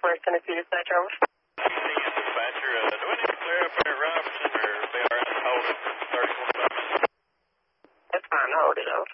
Northwest Tennessee dispatcher, over. Dispatcher, do we need to clear up at Robinson or BRS hold it for 30, 45 minutes? That's fine, hold it, over.